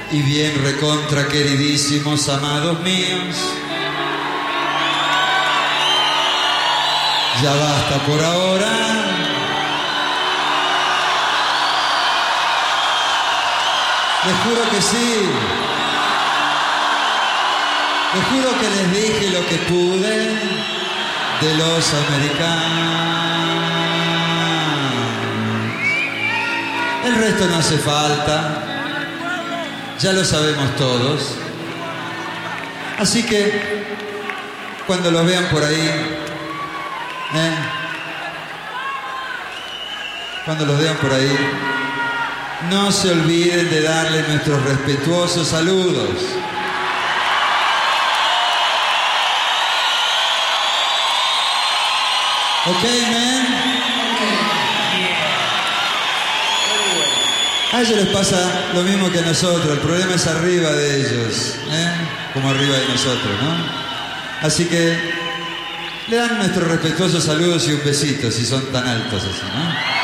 y bien recontra queridísimos, amados míos. Ya basta por ahora. Les juro que sí. Les juro que les dije lo que pude de los americanos. El resto no hace falta. Ya lo sabemos todos. Así que, cuando los vean por ahí, cuando los vean por ahí, no se olviden de darle nuestros respetuosos saludos. Ok, man. A ellos les pasa lo mismo que a nosotros. El problema es arriba de ellos, como arriba de nosotros, ¿no? Así que le dan nuestros respetuosos saludos y un besito si son tan altos así, ¿no?